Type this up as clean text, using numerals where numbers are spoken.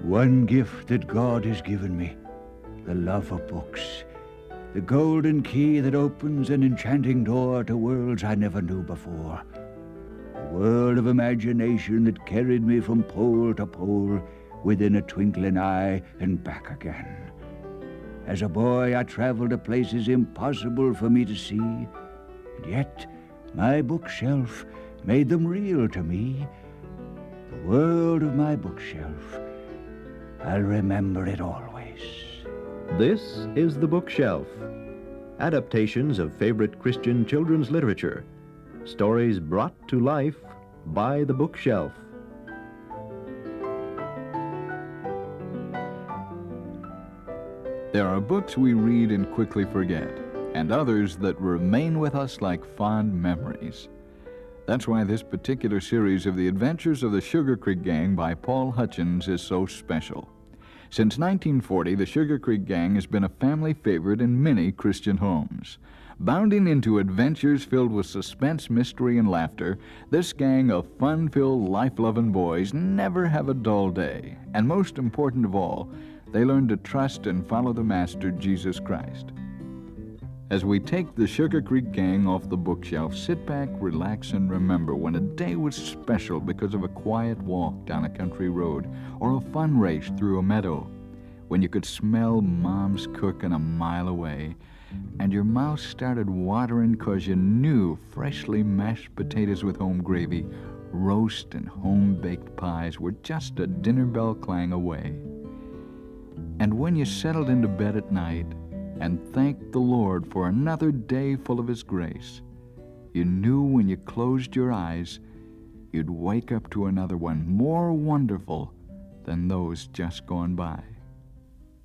One gift that God has given me, the love of books, the golden key that opens an enchanting door to worlds I never knew before. A world of imagination that carried me from pole to pole within a twinkling eye and back again. As a boy, I traveled to places impossible for me to see, and yet my bookshelf made them real to me. The world of my bookshelf, I'll remember it always. This is The Bookshelf. Adaptations of favorite Christian children's literature. Stories brought to life by The Bookshelf. There are books we read and quickly forget, and others that remain with us like fond memories. That's why this particular series of The Adventures of the Sugar Creek Gang by Paul Hutchins is so special. Since 1940, the Sugar Creek Gang has been a family favorite in many Christian homes. Bounding into adventures filled with suspense, mystery, and laughter, this gang of fun-filled, life-loving boys never have a dull day. And most important of all, they learn to trust and follow the Master, Jesus Christ. As we take the Sugar Creek Gang off the bookshelf, sit back, relax, and remember when a day was special because of a quiet walk down a country road or a fun race through a meadow, when you could smell Mom's cooking a mile away and your mouth started watering 'cause you knew freshly mashed potatoes with home gravy, roast, and home-baked pies were just a dinner bell clang away. And when you settled into bed at night and thanked the Lord for another day full of His grace, you knew when you closed your eyes, you'd wake up to another one more wonderful than those just gone by.